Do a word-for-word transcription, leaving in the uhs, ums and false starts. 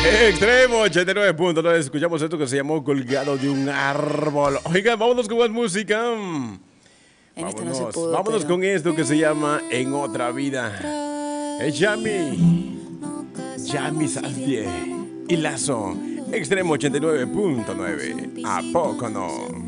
Extremo ochenta y nueve punto nueve. Escuchamos esto que se llamó Colgado de un árbol. Oigan, vámonos con más música. En esta no Vámonos, se pudo, vámonos pero- con esto que se llama En Otra Vida. Es Yami. Yami Sastie y Lazo. Extremo ochenta y nueve punto nueve. ¿A poco no?